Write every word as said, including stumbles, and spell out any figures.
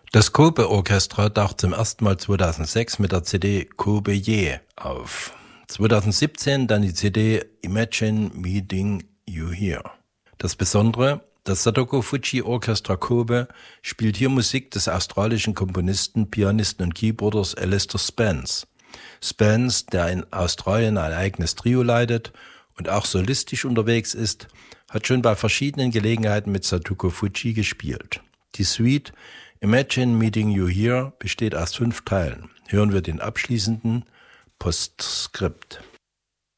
Das Kobe Orchestra taucht zum ersten Mal zweitausendsechs mit der C D Kobe Je auf. zweitausendsiebzehn dann die C D Imagine Meeting You Here. Das Besondere, das Sadako Fuji Orchestra Kobe spielt hier Musik des australischen Komponisten, Pianisten und Keyboarders Alistair Spence. Spence, der in Australien ein eigenes Trio leitet und auch solistisch unterwegs ist, hat schon bei verschiedenen Gelegenheiten mit Sadako Fuji gespielt. Die Suite Imagine Meeting You Here besteht aus fünf Teilen. Hören wir den abschließenden Postskript.